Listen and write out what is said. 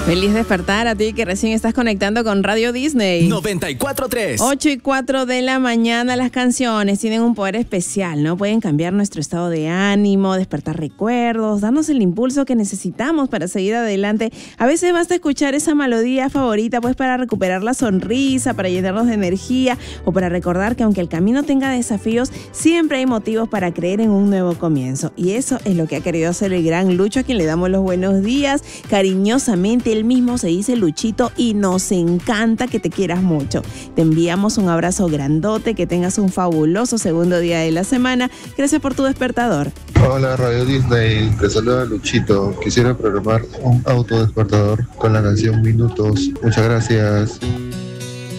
Feliz despertar a ti que recién estás conectando con Radio Disney. 94.3. 8:04 de la mañana. Las canciones tienen un poder especial, ¿no? Pueden cambiar nuestro estado de ánimo, despertar recuerdos, darnos el impulso que necesitamos para seguir adelante. A veces basta escuchar esa melodía favorita, pues, para recuperar la sonrisa, para llenarnos de energía o para recordar que aunque el camino tenga desafíos, siempre hay motivos para creer en un nuevo comienzo. Y eso es lo que ha querido hacer el gran Lucho, a quien le damos los buenos días cariñosamente. Él mismo se dice Luchito y nos encanta que te quieras mucho. Te enviamos un abrazo grandote, que tengas un fabuloso segundo día de la semana. Gracias por tu despertador. Hola Radio Disney, te saluda Luchito. Quisiera programar un autodespertador con la canción Minutos. Muchas gracias.